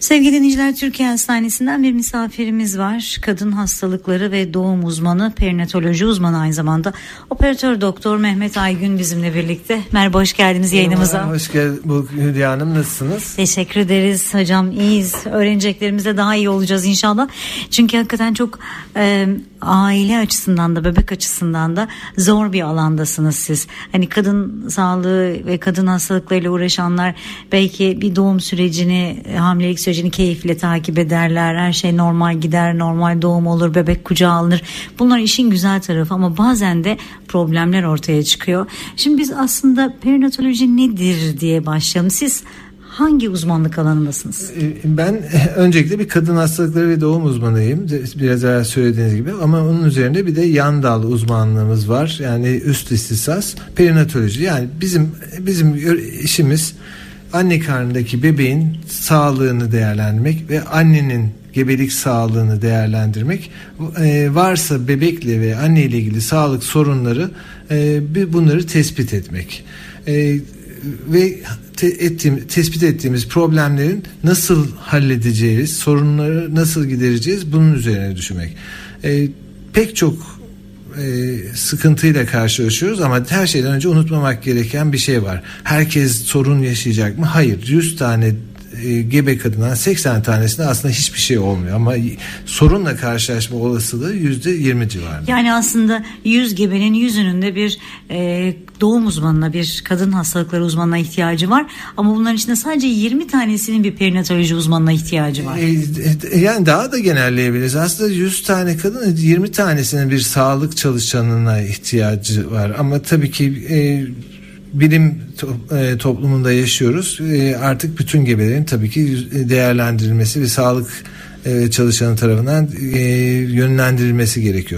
Sevgili dinleyiciler, Türkiye Hastanesi'nden bir misafirimiz var. Kadın hastalıkları ve doğum uzmanı, perinatoloji uzmanı, aynı zamanda operatör doktor Mehmet Aygün bizimle birlikte. Merhaba, hoş geldiniz yayınımıza. Hoş geldiniz Hülya Hanım, nasılsınız? Teşekkür ederiz hocam, iyiyiz. Öğreneceklerimizde daha iyi olacağız inşallah. Çünkü hakikaten çok aile açısından da bebek açısından da zor bir alandasınız siz. Hani kadın sağlığı ve kadın hastalıklarıyla uğraşanlar belki bir doğum sürecini, hamilelik sürecini keyifle takip ederler. Her şey normal gider, normal doğum olur, bebek kucağa alınır. Bunlar işin güzel tarafı ama bazen de problemler ortaya çıkıyor. Şimdi biz aslında perinatoloji nedir diye başlayalım. Siz hangi uzmanlık alanındasınız? Ben öncelikle bir kadın hastalıkları ve doğum uzmanıyım. Biraz evvel söylediğiniz gibi, ama onun üzerinde bir de yan dal uzmanlığımız var. Yani üst istisas perinatoloji. Yani bizim işimiz anne karnındaki bebeğin sağlığını değerlendirmek ve annenin gebelik sağlığını değerlendirmek. Varsa bebekle ve anne ile ilgili sağlık sorunları, bunları tespit etmek. Ve tespit ettiğimiz problemlerin nasıl halledeceğiz, sorunları nasıl gidereceğiz, bunun üzerine düşünmek. Pek çok sıkıntıyla karşılaşıyoruz ama her şeyden önce unutmamak gereken bir şey var. Herkes sorun yaşayacak mı? Hayır. 100 tane gebe kadından 80 tanesinde aslında hiçbir şey olmuyor ama sorunla karşılaşma olasılığı %20 civarında. Yani aslında 100 gebenin 100'ünün de bir doğum uzmanına, bir kadın hastalıkları uzmanına ihtiyacı var ama bunların içinde sadece 20 tanesinin bir perinatoloji uzmanına ihtiyacı var. Yani daha da genelleyebiliriz. Aslında 100 tane kadın, 20 tanesinin bir sağlık çalışanına ihtiyacı var ama tabii ki bilim toplumunda yaşıyoruz. Artık bütün gebelerin tabii ki değerlendirilmesi ve sağlık çalışanı tarafından yönlendirilmesi gerekiyor.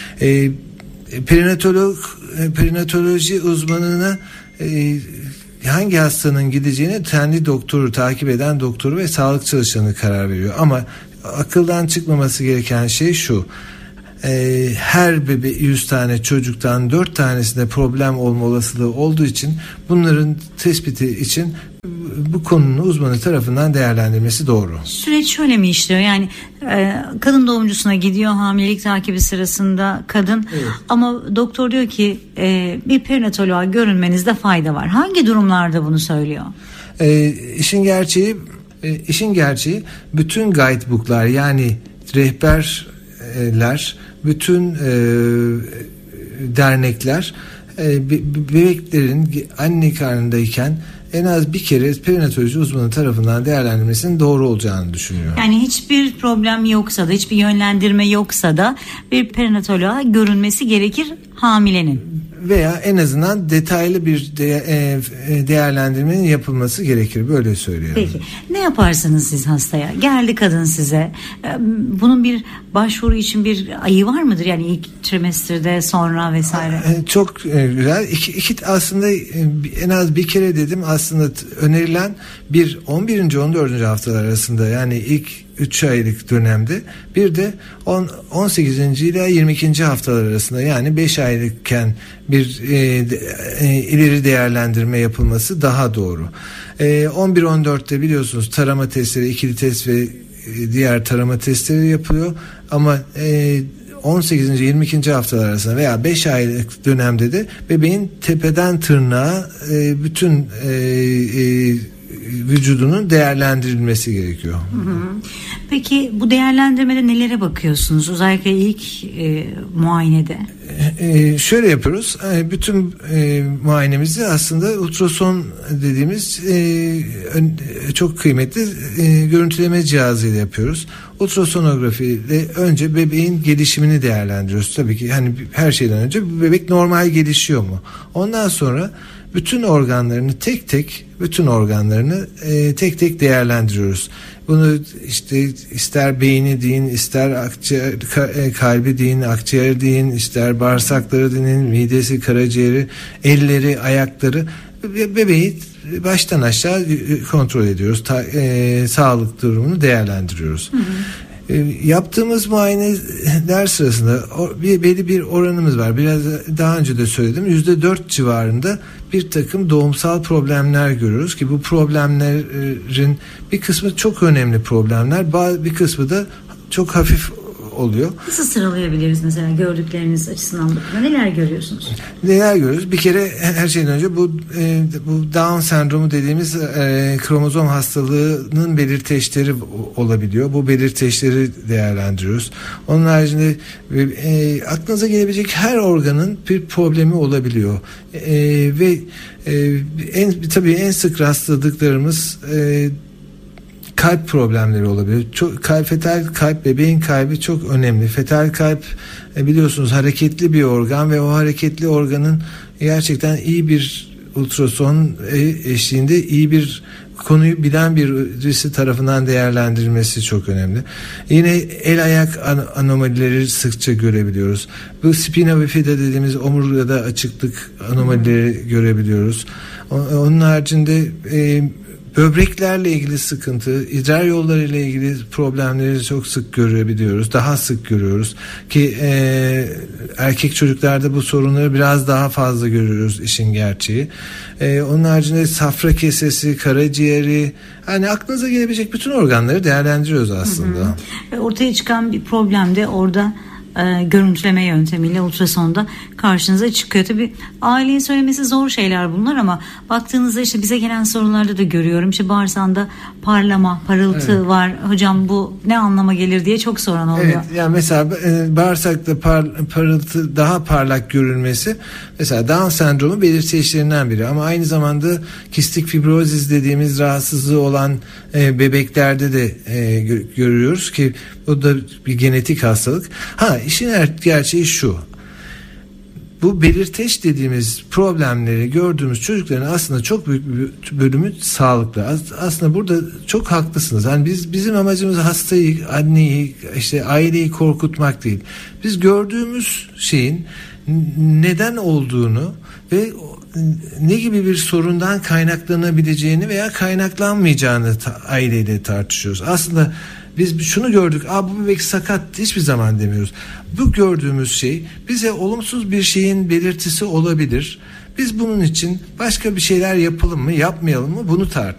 Perinatoloji uzmanına hangi hastanın gideceğine kendi doktoru, takip eden doktoru ve sağlık çalışanı karar veriyor. Ama akıldan çıkmaması gereken şey şu: her 100 tane çocuktan 4 tanesinde problem olma olasılığı olduğu için bunların tespiti için bu konunun uzmanı tarafından değerlendirmesi doğru. Süreç şöyle mi işliyor? Yani kadın doğumcusuna gidiyor hamilelik takibi sırasında kadın, evet. Ama doktor diyor ki bir perinatoloğa görünmenizde fayda var. Hangi durumlarda bunu söylüyor? İşin gerçeği bütün guidebook'lar, yani rehberler, bütün dernekler bebeklerin anne karnındayken en az bir kere perinatoloji uzmanı tarafından değerlendirmesinin doğru olacağını düşünüyor. Yani hiçbir problem yoksa da, hiçbir yönlendirme yoksa da bir perinatoloğa görünmesi gerekir hamilenin. Veya en azından detaylı bir değerlendirmenin yapılması gerekir. Böyle söylüyorum. Peki ne yaparsınız siz hastaya? Geldi kadın size. Bunun bir başvuru için bir ayı var mıdır? Yani ilk trimesterde, sonra vesaire. Çok güzel. İki aslında en az bir kere dedim. Aslında önerilen 11. 14. haftalar arasında, yani ilk 3 aylık dönemde, bir de 18. ile 22. haftalar arasında, yani 5 aylıkken bir ileri değerlendirme yapılması daha doğru. 11-14'te biliyorsunuz tarama testleri, ikili test ve diğer tarama testleri yapılıyor ama 18. 22. haftalar arasında veya 5 aylık dönemde de bebeğin tepeden tırnağa bütün vücudunun değerlendirilmesi gerekiyor. Hı hı. Peki bu değerlendirmede nelere bakıyorsunuz? Özellikle ilk muayenede. Şöyle yapıyoruz. Bütün muayenemizi aslında ultrason dediğimiz çok kıymetli görüntüleme cihazıyla yapıyoruz. Ultrasonografi ile önce bebeğin gelişimini değerlendiriyoruz. Tabii ki hani her şeyden önce bebek normal gelişiyor mu? Ondan sonra bütün organlarını tek tek değerlendiriyoruz. Bunu işte ister beyni deyin, ister akciğer, kalbi deyin, akciğer deyin, ister bağırsakları deyin, midesi, karaciğeri, elleri, ayakları, bebeği baştan aşağı kontrol ediyoruz. Sağlık durumunu değerlendiriyoruz. Hı hı. Yaptığımız muayeneler sırasında belli bir oranımız var. Biraz daha önce de söyledim. %4 civarında bir takım doğumsal problemler görüyoruz ki bu problemlerin bir kısmı çok önemli problemler, bir kısmı da çok hafif oluyor. Nasıl sıralayabiliriz mesela gördükleriniz açısından bakımdan neler görüyorsunuz? Neler görüyoruz? Bir kere her şeyden önce bu Down sendromu dediğimiz kromozom hastalığının belirteçleri olabiliyor. Bu belirteçleri değerlendiriyoruz. Onun haricinde aklınıza gelebilecek her organın bir problemi olabiliyor. Ve tabii en sık rastladıklarımız kalp problemleri olabilir. Fetal kalp, bebeğin kalbi çok önemli. Fetal kalp biliyorsunuz hareketli bir organ ve o hareketli organın gerçekten iyi bir ultrason eşliğinde iyi bir konuyu bilen birisi tarafından değerlendirilmesi çok önemli. Yine el ayak anomalileri sıkça görebiliyoruz. Bu spina bifida dediğimiz omurgada açıklık anomalileri görebiliyoruz. Onun haricinde böbreklerle ilgili sıkıntı, idrar yollarıyla ilgili problemleri çok sık görebiliyoruz. Daha sık görüyoruz ki erkek çocuklarda bu sorunları biraz daha fazla görüyoruz işin gerçeği. Onun haricinde safra kesesi, karaciğeri, hani aklınıza gelebilecek bütün organları değerlendiriyoruz aslında. Ortaya çıkan bir problem de orada görüntüleme yöntemiyle ultrasonda karşınıza çıkıyor. Tabii ailenin söylemesi zor şeyler bunlar ama baktığınızda işte bize gelen sorunlarda da görüyorum. İşte bağırsağında parlama, parıltı var. Hocam bu ne anlama gelir diye çok soran oluyor. Evet, yani mesela bağırsakta parıltı daha parlak görülmesi mesela Down sendromu belirteçlerinden biri ama aynı zamanda kistik fibrozis dediğimiz rahatsızlığı olan bebeklerde de görüyoruz ki o da bir genetik hastalık. İşin gerçeği şu. Bu belirteç dediğimiz problemleri gördüğümüz çocukların aslında çok büyük bir bölümü sağlıklı. Aslında burada çok haklısınız. Yani bizim amacımız hastayı, anneyi, işte aileyi korkutmak değil. Biz gördüğümüz şeyin neden olduğunu ve ne gibi bir sorundan kaynaklanabileceğini veya kaynaklanmayacağını aileyle tartışıyoruz. Aslında biz şunu gördük, bu bebek sakat, hiçbir zaman demiyoruz. Bu gördüğümüz şey bize olumsuz bir şeyin belirtisi olabilir. Biz bunun için başka bir şeyler yapalım mı, yapmayalım mı bunu tartışıyoruz.